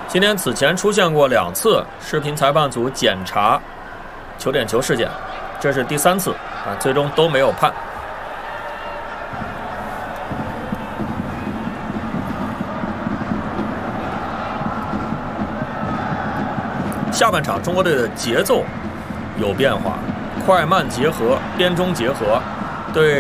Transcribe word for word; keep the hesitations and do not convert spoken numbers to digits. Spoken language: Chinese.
今天此前出现过两次视频裁判组检查球点球事件，这是第三次啊，最终都没有判。下半场中国队的节奏有变化，快慢结合，边中结合，对